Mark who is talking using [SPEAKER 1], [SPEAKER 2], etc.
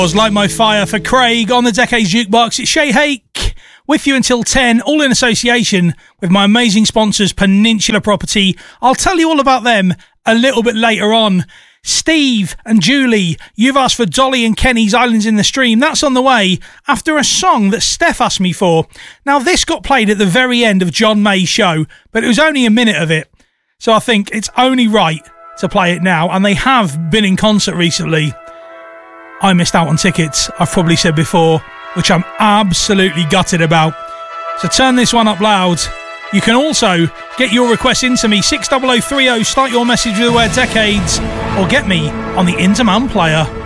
[SPEAKER 1] Light My Fire for Craig on the Decades Jukebox. It's Shay Hake with you until 10, all in association with my amazing sponsors, Peninsula Property. I'll tell you all about them a little bit later on. Steve and Julie, you've asked for Dolly and Kenny's Islands in the Stream. That's on the way after a song that Steph asked me for. Now, this got played at the very end of John May's show, but it was only a minute of it. So I think it's only right to play it now, and they have been in concert recently. I missed out on tickets, I've probably said before, which I'm absolutely gutted about. So turn this one up loud. You can also get your requests into me, 60030, start your message with the word Decades, or get me on the Interman player.